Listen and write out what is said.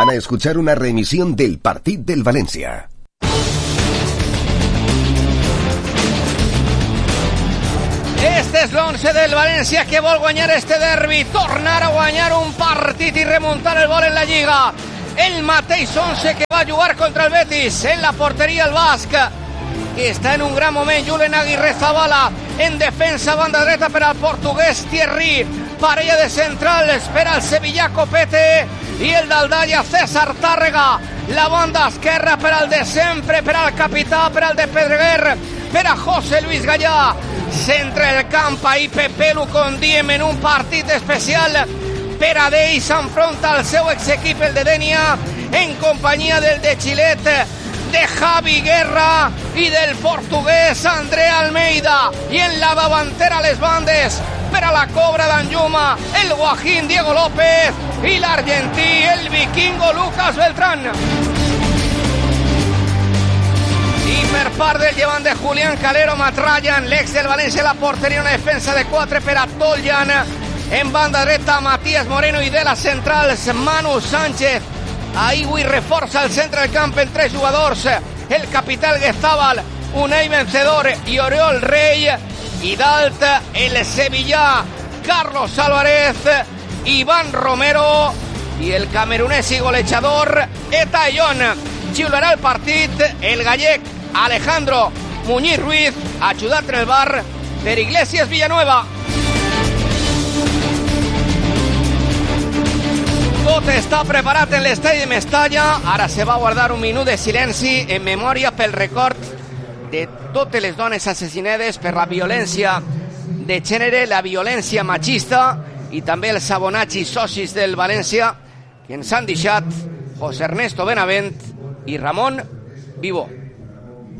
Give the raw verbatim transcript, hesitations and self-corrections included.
Van a escuchar una reemisión del partit del València. Este és l'onze del València que vol guanyar este derbi, tornar a guanyar un partit i remuntar el vol en la Lliga. El mateix onze que va jugar contra el Betis, en la porteria el basc, que està en un gran moment. Julen Aguirre Zabala en defensa, banda dreta per al portuguès Thierry, parella de centrals per al sevillà Copete i el d'Aldalla César Tàrrega, la banda esquerra per al de sempre, per al capità, per al de Pedreguer, per a José Luis Gallà. Centre el camp, ahí Pepe Lucondiem en un partit especial per a d'ell, s'enfronta al seu exequip, el de Denia, en companyia del de Chilet, de Javi Guerra i del portuguès André Almeida, i en la davantera a les bandes per a la Cobra d'Anjuma, el guajín Diego López i l'argentí, el vikingo Lucas Beltrán. I per part del llevant de Julián Calero, Matrallan, l'ex del València, la porteria, una defensa de quatre per a Toljan, en banda dreta Matías Moreno i de les centrals Manu Sánchez. Ahí avui reforça el centre del camp en tres jugadors, el capità Guezabal, Unai Vencedor i Oriol Rey, i dalt el sevillà Carlos Álvarez, Iván Romero i el camerunès i golejador Eta Ayón. Xiularà el partit el gallec Alejandro Muñiz Ruiz, ajudat en el bar per Iglesias Villanueva. Tot està preparat en l'estadi de Mestalla. Ara se va guardar un minut de silenci en memòria pel record de totes les dones assassinades per la violència de gènere, la violència machista, i també els abonats i socis del València que ens han deixat José Ernesto Benavent i Ramon Vivó.